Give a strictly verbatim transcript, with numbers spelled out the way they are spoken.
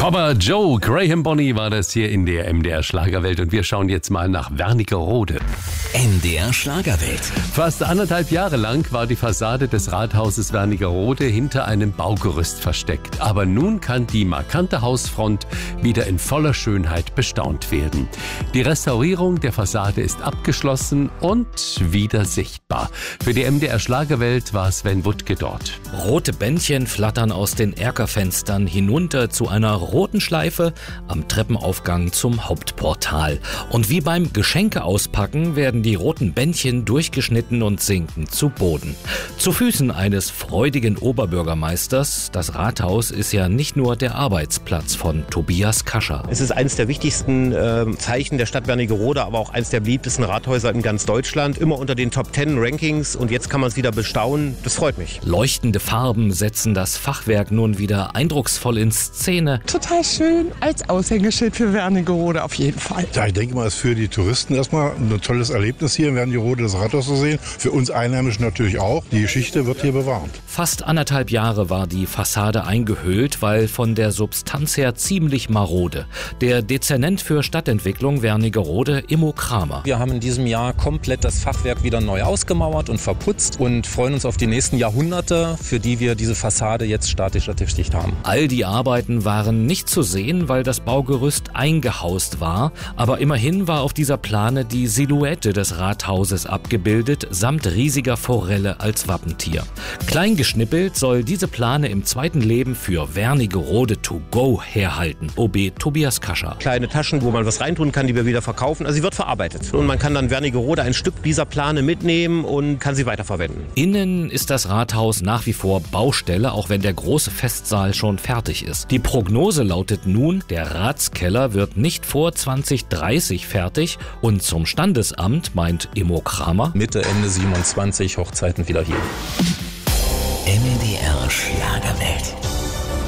Papa Joe, Graham Bonny war das hier in der M D R Schlagerwelt und wir schauen jetzt mal nach Wernigerode. M D R Schlagerwelt. Fast anderthalb Jahre lang war die Fassade des Rathauses Wernigerode hinter einem Baugerüst versteckt. Aber nun kann die markante Hausfront wieder in voller Schönheit bestaunt werden. Die Restaurierung der Fassade ist abgeschlossen und wieder sichtbar. Für die M D R Schlagerwelt war Sven Wuttke dort. Rote Bändchen flattern aus den Erkerfenstern hinunter zu einer roten Schleife am Treppenaufgang zum Hauptportal. Und wie beim Geschenke auspacken werden die roten Bändchen durchgeschnitten und sinken zu Boden. Zu Füßen eines freudigen Oberbürgermeisters. Das Rathaus ist ja nicht nur der Arbeitsplatz von Tobias Kascher. Es ist eines der wichtigsten äh, Zeichen der Stadt Wernigerode, aber auch eines der beliebtesten Rathäuser in ganz Deutschland. Immer unter den Top Ten Rankings und jetzt kann man es wieder bestaunen. Das freut mich. Leuchtende Farben setzen das Fachwerk nun wieder eindrucksvoll in Szene. Total schön als Aushängeschild für Wernigerode auf jeden Fall. Ja, ich denke mal, es ist für die Touristen erstmal ein tolles Erlebnis hier in Wernigerode, das Rathaus zu sehen. Für uns Einheimischen natürlich auch. Die Geschichte wird hier bewahrt. Fast anderthalb Jahre war die Fassade eingehüllt, weil von der Substanz her ziemlich marode. Der Dezernent für Stadtentwicklung Wernigerode, Immo Kramer. Wir haben in diesem Jahr komplett das Fachwerk wieder neu ausgemauert und verputzt und freuen uns auf die nächsten Jahrhunderte, für die wir diese Fassade jetzt statisch ertüchtigt haben. All die Arbeiten waren nicht zu sehen, weil das Baugerüst eingehaust war. Aber immerhin war auf dieser Plane die Silhouette des Rathauses abgebildet, samt riesiger Forelle als Wappentier. Klein geschnippelt soll diese Plane im zweiten Leben für Wernigerode to go herhalten. O B Tobias Kascher. Kleine Taschen, wo man was reintun kann, die wir wieder verkaufen. Also sie wird verarbeitet. Und man kann dann Wernigerode ein Stück dieser Plane mitnehmen und kann sie weiterverwenden. Innen ist das Rathaus nach wie vor Baustelle, auch wenn der große Festsaal schon fertig ist. Die Prognose lautet nun, der Ratskeller wird nicht vor zwanzig dreißig fertig und zum Standesamt, meint Immo Kramer, Mitte, Ende siebenundzwanzig, Hochzeiten wieder hier. M D R Schlagerwelt.